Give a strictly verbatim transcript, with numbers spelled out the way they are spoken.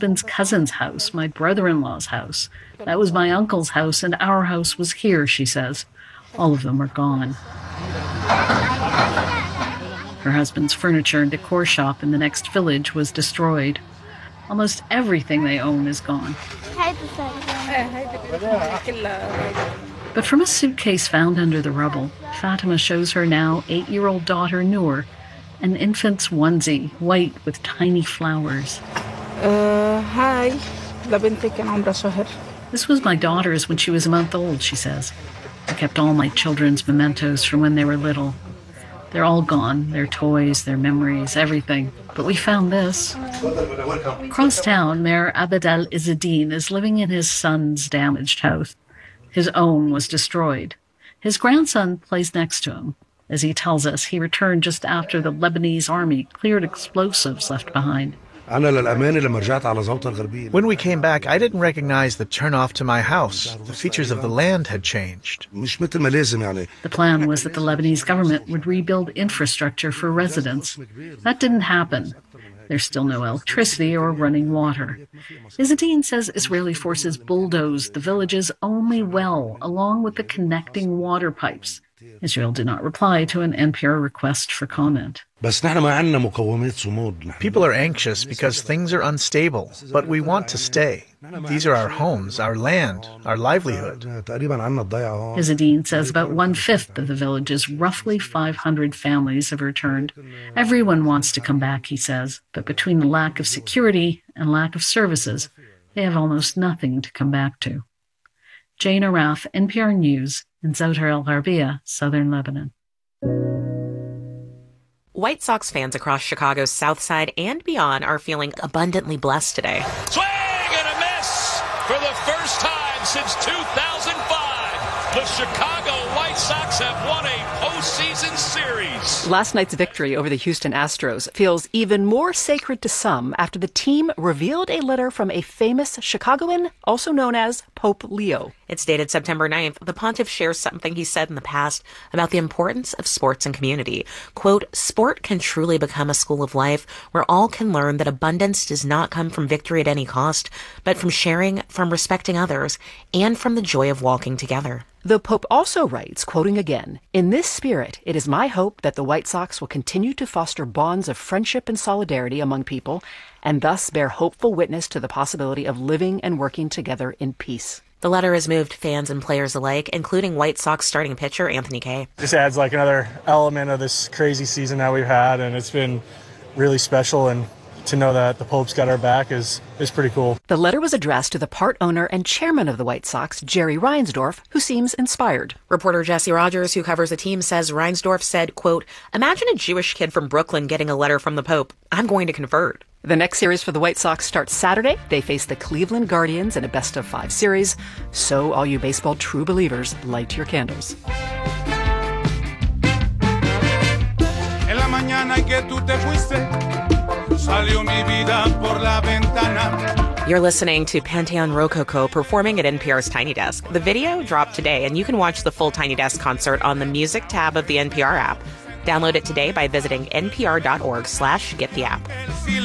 husband's cousin's house, my brother-in-law's house. That was my uncle's house, and our house was here, she says. All of them are gone. Her husband's furniture and decor shop in the next village was destroyed. Almost everything they own is gone. But from a suitcase found under the rubble, Fatima shows her now eight-year-old daughter, Noor, an infant's onesie, white with tiny flowers. Uh, hi. This was my daughter's when she was a month old, she says. I kept all my children's mementos from when they were little. They're all gone, their toys, their memories, everything. But we found this. Across town, Mayor Abed Al-Izzedine is living in his son's damaged house. His own was destroyed. His grandson plays next to him. As he tells us, he returned just after the Lebanese army cleared explosives left behind. When we came back, I didn't recognize the turnoff to my house. The features of the land had changed. The plan was that the Lebanese government would rebuild infrastructure for residents. That didn't happen. There's still no electricity or running water. Izzedine says Israeli forces bulldozed the village's only well, along with the connecting water pipes. Israel did not reply to an N P R request for comment. People are anxious because things are unstable, but we want to stay. These are our homes, our land, our livelihood. Izzedine says about one-fifth of the village's roughly five hundred families have returned. Everyone wants to come back, he says, but between the lack of security and lack of services, they have almost nothing to come back to. Jane Araf, N P R News, in Zouter el-Gharbia, southern Lebanon. White Sox fans across Chicago's South Side and beyond are feeling abundantly blessed today. Swing and a miss for the first time since two thousand five. The Chicago White Sox have won a postseason series. Last night's victory over the Houston Astros feels even more sacred to some after the team revealed a letter from a famous Chicagoan, also known as Pope Leo. It's dated September ninth. The pontiff shares something he said in the past about the importance of sports and community. Quote, sport can truly become a school of life where all can learn that abundance does not come from victory at any cost, but from sharing, from respecting others, and from the joy of walking together. The Pope also writes, quoting again, in this spirit, it is my hope that the White Sox will continue to foster bonds of friendship and solidarity among people, and thus bear hopeful witness to the possibility of living and working together in peace. The letter has moved fans and players alike, including White Sox starting pitcher Anthony Kay. This adds like another element of this crazy season that we've had, and it's been really special, and to know that the Pope's got our back is, is pretty cool. The letter was addressed to the part owner and chairman of the White Sox, Jerry Reinsdorf, who seems inspired. Reporter Jesse Rogers, who covers the team, says Reinsdorf said, quote, imagine a Jewish kid from Brooklyn getting a letter from the Pope. I'm going to convert. The next series for the White Sox starts Saturday. They face the Cleveland Guardians in a best-of-five series. So, all you baseball true believers, light your candles. En la mañana que tú te fuiste, salió mi vida por la ventana. You're listening to Pantheon Rococo performing at N P R's Tiny Desk. The video dropped today, and you can watch the full Tiny Desk concert on the music tab of the N P R app. Download it today by visiting npr.org slash get the app.